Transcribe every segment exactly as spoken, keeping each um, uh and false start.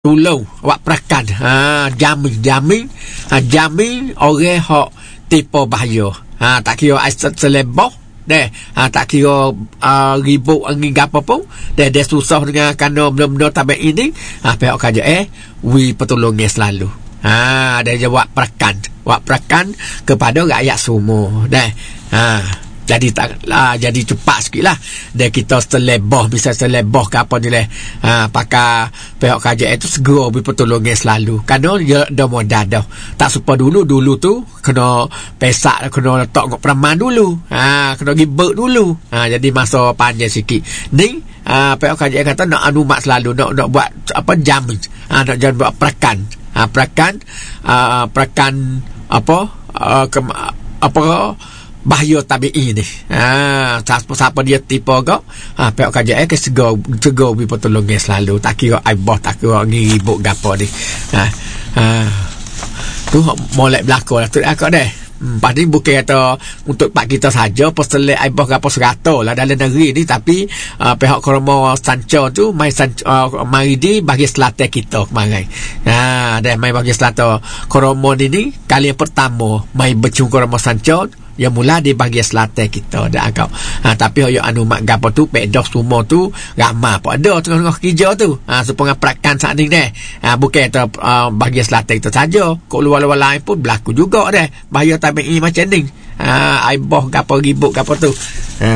tolong awak perakan ha jamin jamin ha, jamin orang hok tipu bahaya ha tak kira ais seleboh deh ha tak kira uh, ribut angin gapo pun deh dia susah dengan kena benda-benda tabek ini ha pihak kerja eh we pertolongan selalu ha dia jawab perakan awak perakan kepada rakyat semua deh ha jadi tak lah, jadi cepat sikit lah dia kita seleboh bisa seleboh ke apa ni leh ha, pakai pihak kerajaan itu segera beri pertolongan selalu kerana dia dah modal dah tak supaya dulu dulu tu kena pesak kena letak ngok peraman dulu ha, kena gibet dulu ha, jadi masa panjang sikit ni ha, pihak kerajaan kata nak anumat selalu nak, nak buat apa jamin ha, nak jangan buat perakan ha, perakan uh, perakan apa uh, ke, apa bahaya tabi'i ni ha, siapa-siapa dia tipu kau ha, pihak kerajaan ke segera segera beri pertolongan selalu tak kira aibah tak kira ngiribut gapo ni ha, ha. Tu molek belakang lah tu akak deh hmm, pas ni bukan kata untuk pak kita saja perselek aibah gapo serata lah dalam negeri ni tapi uh, pihak Kromo Sancho tu mai uh, mari di bagi selatan kita kemarin ha, deh mai bagi selatan Kromo ni ni kali yang pertama mai bercung Kromo Sancho yang mula di bahagian selatan kita dah agak ha, tapi yo anu mak gapo tu pedoh semua tu ramai apa ada tengah-tengah kerja tu ha, supaya perakan saat ni deh ha, bukan tu uh, bahagian selatan kita saja kok luar-luar lain pun berlaku juga deh bahaya tabi'i macam ni ha, aibah gapo ribut gapo tu ha.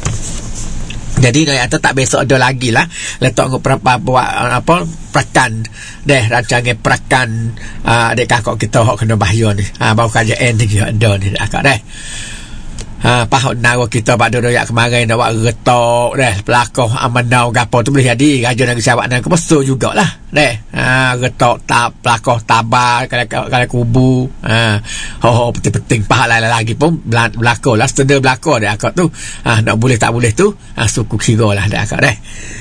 Jadi dia kata tak besok ada lagi lah letak ngok berapa buat apa perakan deh rancangan perakan uh, adik kakak kita hok kena bahaya ni ha, baru kerajaan ni dia ada ni akak deh ha, pahok nara kita pada doyak kemarin nak buat retok deh pelakon amanau gapo tu boleh jadi raja negeri Sarawak dan kebesar jugalah deh ha, retok tak pelakon tabar kalau kalau kubu ha, ho penting-penting pahal lagi pun belakon lah setenda belakon deh akak tu ha, nak boleh tak boleh tu ha, suku kira lah deh akak deh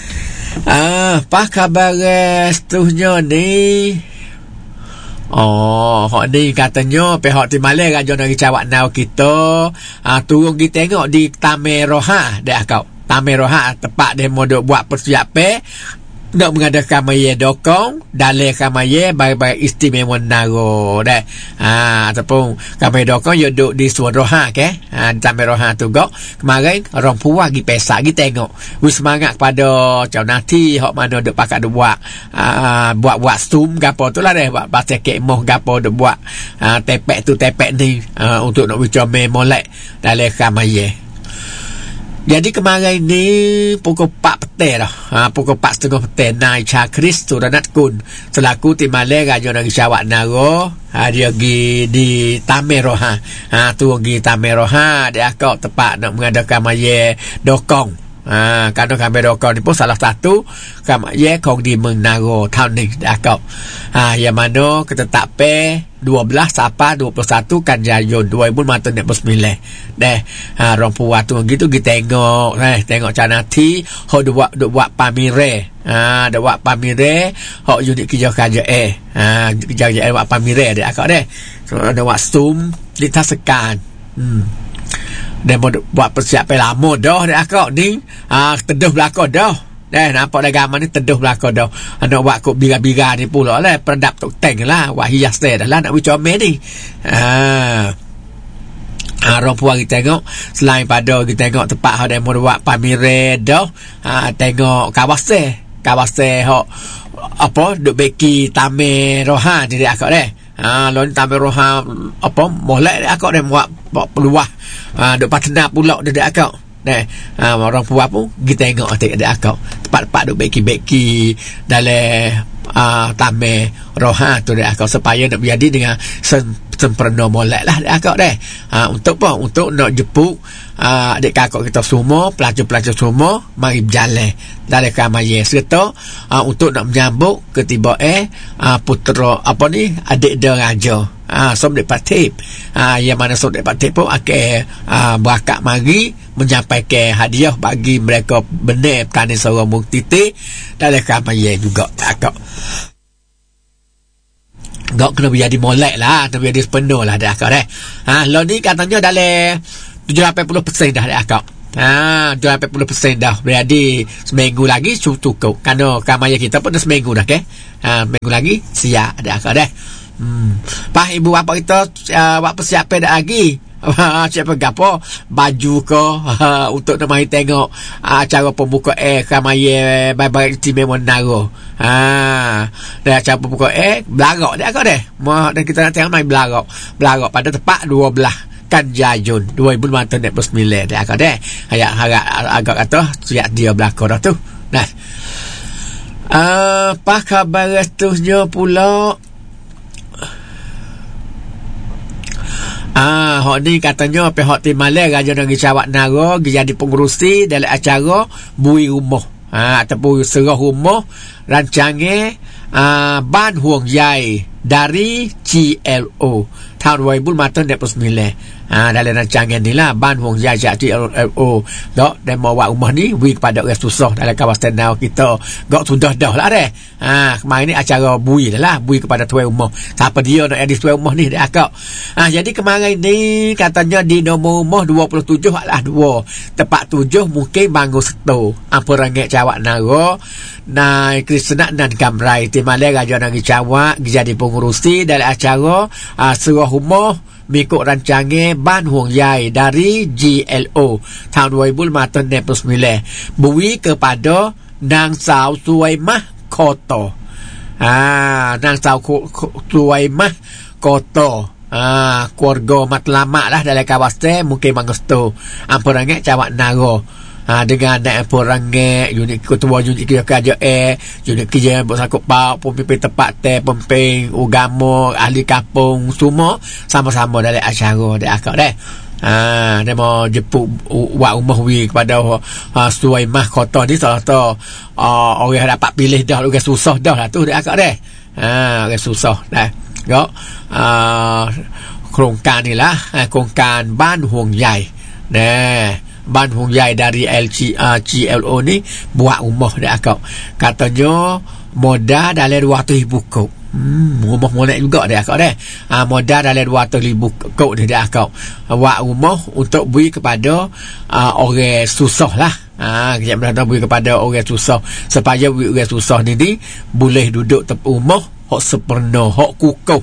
ah apa khabar seterusnya ni. Oh, hok ni katanya pihak Timale Raja Negeri Sarawak Nau kita ah, turun pergi tengok di Taman Roha dah kau. Taman Roha tempat dia mau buat persiapan nak mengadakan maya dokong dalih kamaya baik-baik istimewa naro dah. Ha ataupun kamaya dokong yo duduk di Suan Roha ke. Ha Taman Roha tu gok. Kemarin orang puas pergi pesak pergi tengok. Wis semangat kepada Cau Nati hok mana duk pakat duk buat uh, buat-buat stum gapo tu lah deh buat pasal kek moh gapo duk buat uh, tepek tu tepek ni uh, untuk nak bercomel molek dalih kamaya. Jadi kemarin ni pukul empat petang dah. Ha, pukul empat setengah petang Nai Chakris Suranat Kun selaku Timale Raja Negeri Sarawak Naro ha, dia pergi di Taman Roha. Ha, tu pergi Taman Roha dia kau tempat nak mengadakan maya dokong. Ha, kerana kami dokong ni pun salah satu kamaya kong di Menaro tahun ni dia kau. Ha, yang mana kita tak pe dua belas sampai dua puluh satu kan Jayun dua ribu sembilan belas deh ha orang puas tu gitu kita tengok eh tengok Canati hok duk buat duk buat pamire ha duk buat pamire hok unit kerja kerja eh ha kerja kerja buat pamire deh akak deh so ada buat stum ditasekan hmm dia mau buat persiapan lama dah deh akak ni ha teduh belakang dah. Eh nampak dah gambar ni teduh belakang dah. Nak buat kok bira-bira ni pula lah peredap tok tank lah buat hias dah lah nak bercomel ni. Ha. Ha orang puas kita tengok selain pada kita tengok tempat hak demo buat pamire dah. Ha tengok kawasan kawasan hok apa duk beki Taman Roha ni dia akak deh. Ha lawan Taman Roha apa molek dia akak dia buat peluah. Ha duk patena pula dia akak. Deh, ha, orang puas pun kita tengok atik ada akak tempat-tempat duk beki-beki dalam uh, Taman Roha tu dia akak supaya nak berjadi dengan sem- sempurna molek lah dia akak deh. Ha, untuk apa? Untuk nak jemput uh, adik kakak kita semua, pelajar-pelajar semua mari berjalan dalam kamaya serta uh, untuk nak menyambut ketiba eh uh, putera apa ni adik dia raja. Ah, ha, Somdek Patip. Ah, ha, yang mana Somdek Patip pun akan uh, berakat mari menyampaikan hadiah bagi mereka benar petani seorang muktiti dalam kamaya juga akak. Gak kena berjadi molek lah, kena berjadi sepenuh lah dah akak deh. Ha, lo ni katanya dalam tujuh puluh lapan peratus dah dah akak. Ha, dua sampai puluh peratus dah. Berarti seminggu lagi cukup. Kerana kamaya kita pun dah seminggu dah ke. Ha, minggu lagi siap dah akak dah. Hmm. Pak ibu bapa kita uh, buat persiapan dah lagi. Siapa gapo baju ke uh, untuk nak mari tengok uh, acara pembuka eh kamaya bye-bye istimewa Naro. Ha, dah acara pembuka eh belagak dah akak dah. Mak dan kita nak tengok mai belagak. Belagak pada tepat dua belas kan Jayun dua ribu lima belas sembilan dah akak dah. Ayat harap agak kata siap dia belakang dah tu. Nah. Uh, apa khabar seterusnya pula? Ah, hok ni katanya pihak Timale Raja Negeri Sarawak Nara jadi pengurusi dalam acara bui rumah. Ah, ataupun serah rumah rancangan ah, Ban Huang Yai dari C L O tahun dua ribu lima belas sembilan. Ha, dalam rancangan ni lah Ban Huang Yai C L O dok dan mau buat rumah ni bui kepada orang susah dalam kawasan Nara kita. Gak sudah dah lah deh. Ha, kemarin ni acara bui dah lah, bui kepada tuan rumah. Siapa dia nak jadi tuan rumah ni dia akak. Ha, jadi kemarin ni katanya di nombor rumah dua puluh tujuh adalah dua. Tepat tujuh mungkin bangun setu. Apa rangat Sarawak Nara. Nai Krishna dan Kamrai Timale Raja Negeri Sarawak jadi pengurusi dalam acara uh, serah rumah mengikut rancangan Ban Huang Yai dari G L O tahun dua ribu lima belas sembilan bui kepada Nang Sao Suaimah Koto. Ah, Nang Sao Suaimah Koto. Ah, keluarga matlamat lah dalam kawasan mungkin mangustu ampurannya Sarawak Nara. Ha, dengan naik perangai unit ketua unit kerja kerja eh unit kerja bersakut pak pemimpin tempat teh pemimpin agama ahli kampung semua sama-sama dalam acara dia akak deh. Ha, dia mau jemput buat rumah wi kepada uh, Suaimah Kota ni salah satu uh, orang dapat pilih dah orang susah dah lah tu dia akak deh. Ha, orang susah dah. Gak uh, kerongkan ni lah uh, kerongkan Ban Huang Yai. Nah, Ban Huang Yai dari L C, uh, C L O ni buat rumah dia akak. Katanya modal dalam dua ratus ribu kop. Hmm, rumah molek juga dia akak deh. Ha, modal dalam dua ratus ribu kop dia, dia akak. Buat rumah untuk beri kepada uh, orang susah lah. Ha, kejap berada beri kepada orang susah supaya orang susah ni ni boleh duduk tempat rumah hok sepenuh, hok kukuh.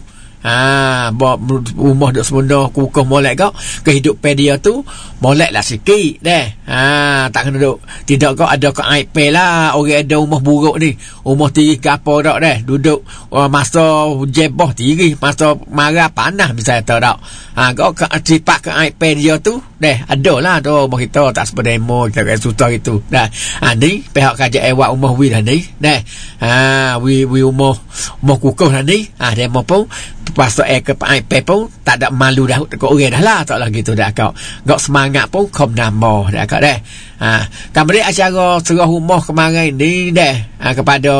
Ha, bawa rumah duk semudah kukuh molek kau kehidupan dia tu molek lah sikit deh. Ha, tak kena duduk tidak kau ada ke I P lah orang ada rumah buruk ni rumah tiri ke apa tak deh duduk uh, masa jebah tiri masa marah panas misalnya tak tak. Ha, kau ke sifat ke I P dia tu deh ada lah tu rumah kita tak seperti demo kita kayak susah itu dah. Ha, ni pihak kerajaan buat rumah wi dah ni deh. Ha, wi wi rumah rumah kukuh dah ni. Ha, demo pun pasal eh ke I P pun tak ada malu dah kau orang dah lah tak lagi tu dah kau gak semangat pun kom nama dah kau deh. Ha, kemudian acara serah rumah kemarin ni deh ha, kepada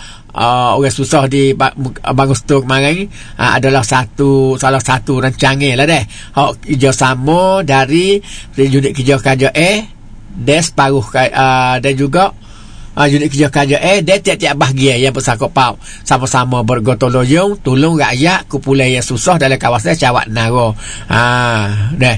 uh, orang susah di Bagus tu kemarin uh, adalah satu salah satu rancangan lah deh hak kerjasama dari unit kerja kerja eh des paruh uh, dan juga Uh, unit kerja kerja eh dia tiap-tiap bahagian yang bersangkut paut sama-sama bergotong royong tolong rakyat kumpulan yang susah dalam kawasan Sarawak Nara. Ha, dah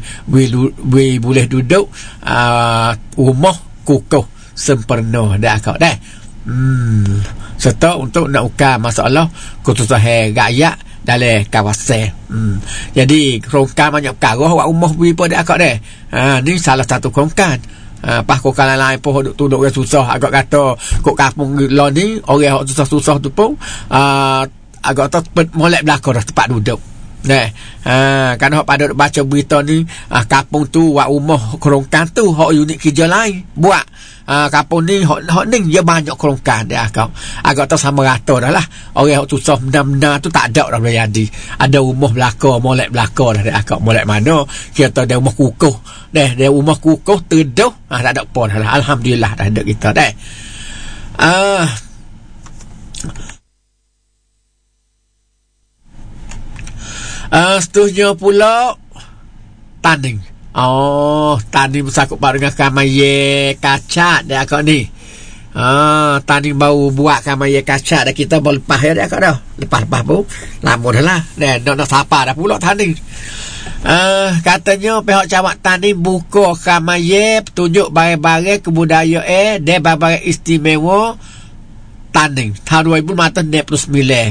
we boleh duduk uh, rumah kukuh sempurna dah kau dah. Hmm, serta untuk nak ukar masalah kesusahan rakyat dalam kawasan. Hmm. Jadi kerongkan banyak perkara buat rumah we pada akak dah. Ha, ni salah satu kerongkan. Uh, pas kau kalah lain pun duduk duduk orang susah agak kata kok kampung lah ni orang susah-susah tu pun uh, agak kata molek belakang dah tempat duduk nah. Uh, kan hok pada baca berita ni uh, kampung tu buat rumah kerongkan tu hok unit kerja lain buat uh, kampung ni hok, hok ni dia banyak kerongkan dia agak agak tak sama rata dah lah orang hok susah benda-benda tu tak ada dah boleh jadi ada rumah belakang molek belakang dah dia agak molek mana kita ada rumah kukuh deh dia rumah kukuh teduh ah, tak ada pun lah alhamdulillah dah ada kita deh. Ah, uh, seterusnya pula tanding. Oh, tanding bersangkut dengan kamaye kacat dia akak ni. Ah, tanding baru buat kamaya kacat dah kita baru lepas ya dah kau dah. Lepas-lepas pun lama dah lah. Dan nak nak sapa dah pula tanding. Uh, katanya pihak camat tanding buka kamaya tunjuk barang-barang kebudayaan eh dan barang-barang istimewa tanding tahun dua ribu sembilan belas.